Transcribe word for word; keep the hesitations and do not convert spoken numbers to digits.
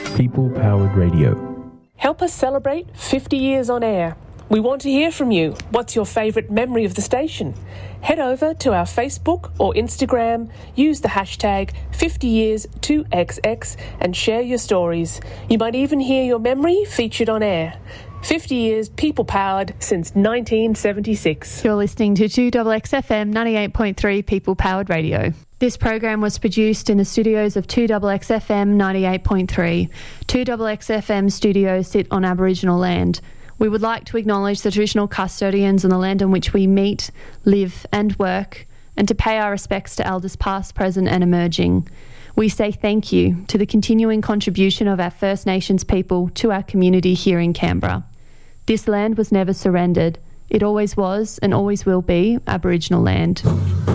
People Powered Radio. Help us celebrate fifty years on air. We want to hear from you. What's your favourite memory of the station? Head over to our Facebook or Instagram, use the hashtag fifty years two X X and share your stories. You might even hear your memory featured on air. fifty years people powered since nineteen seventy-six. You're listening to two X X F M ninety-eight point three People Powered Radio. This program was produced in the studios of two X X F M ninety-eight point three. two X X F M studios sit on Aboriginal land. We would like to acknowledge the traditional custodians on the land on which we meet, live and work, and to pay our respects to elders past, present and emerging. We say thank you to the continuing contribution of our First Nations people to our community here in Canberra. This land was never surrendered. It always was and always will be Aboriginal land.